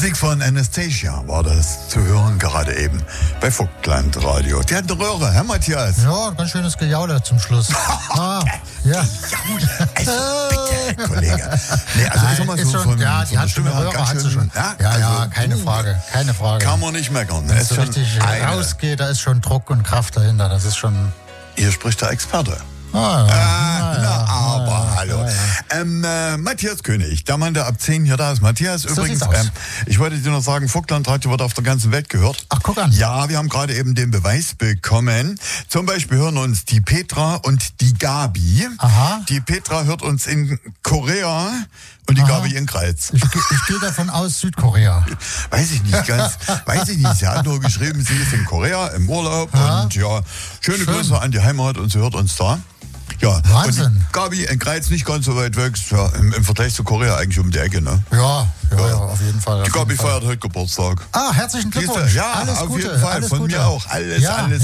Musik von Anastasia war das zu hören gerade eben bei Vogtland Radio. Die hat eine Röhre, Herr Matthias? Ja, ganz schönes Gejaule zum Schluss. Ja. Also bitte, Kollege. Nee, also ich sag mal ist so schon, von, ja, von die hat schon eine Röhre, hat sie schon. Ja, keine Frage. Kann man nicht meckern. Wenn es so richtig rausgeht, da ist schon Druck und Kraft dahinter. Das ist schon... Hier spricht der Experte. Hallo. Matthias König, der Mann, der ab 10 hier da ist. Matthias, so übrigens, ich wollte dir noch sagen, Vogtland Radio wird auf der ganzen Welt gehört. Ach, guck an. Ja, wir haben gerade eben den Beweis bekommen. Zum Beispiel hören uns die Petra und die Gabi. Aha. Die Petra hört uns in Korea und die Gabi in Greiz. Ich gehe davon aus, Südkorea. Weiß ich nicht ganz. Sie hat nur geschrieben, sie ist in Korea im Urlaub und ja, schöne Grüße an die Heimat und sie hört uns da. Ja, Wahnsinn. Und die Gabi in Greiz nicht ganz so weit weg, ja, im Vergleich zu Korea eigentlich um die Ecke, ne? Ja, auf jeden Fall. Die Gabi feiert heute Geburtstag. Herzlichen Glückwunsch. Ja, alles auf Gute, jeden Fall. alles Von Gute. mir auch. Alles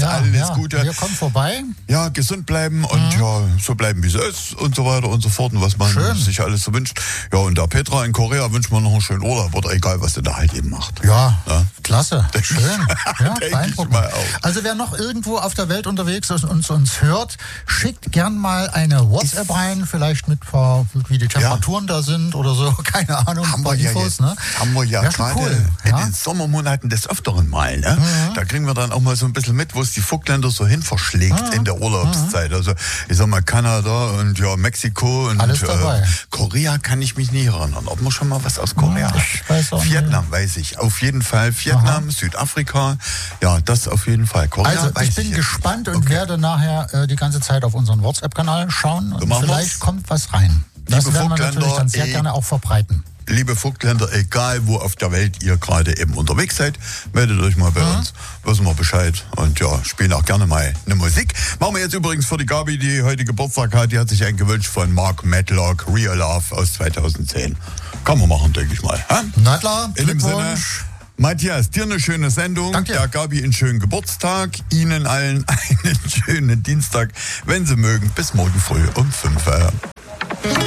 Gute. Wir kommen vorbei. Ja, gesund bleiben und ja, so bleiben, wie es ist und so weiter und so fort und was man sich alles so wünscht. Ja, und der Petra in Korea wünscht man noch einen schönen Urlaub oder egal, was der da halt eben macht. Ja, klasse. Schön. Ja, beeindruckend. Also wer noch irgendwo auf der Welt unterwegs ist und uns hört, schickt gern mal eine WhatsApp rein, vielleicht mit wie die Temperaturen da sind oder so, keine Ahnung. Haben wir Infos, ja gerade in den Sommermonaten des Öfteren mal, ne? Da kriegen wir dann auch mal so ein bisschen mit, wo es die Vogtländer so hin verschlägt in der Urlaubszeit. Also ich sag mal Kanada und ja Mexiko und alles dabei. Korea kann ich mich nie erinnern. Ob man schon mal was aus Korea hat. Ich weiß auch Vietnam weiß ich. Auf jeden Fall Vietnam, Südafrika. Ja, das auf jeden Fall. Korea also ich bin gespannt und werde nachher die ganze Zeit auf unseren WhatsApp-Kanal schauen und vielleicht kommt was rein. Das werden wir natürlich dann sehr gerne auch verbreiten. Liebe Vogtländer, egal wo auf der Welt ihr gerade eben unterwegs seid, meldet euch mal bei uns, wissen wir Bescheid und ja, spielen auch gerne mal eine Musik. Machen wir jetzt übrigens für die Gabi, die heute Geburtstag hat, die hat sich einen gewünscht von Mark Matlock, Real Love aus 2010. Kann man machen, denke ich mal. Na klar, in dem Sinne, Matthias, dir eine schöne Sendung. Danke. Der Gabi einen schönen Geburtstag. Ihnen allen einen schönen Dienstag, wenn Sie mögen. Bis morgen früh um 5 Uhr.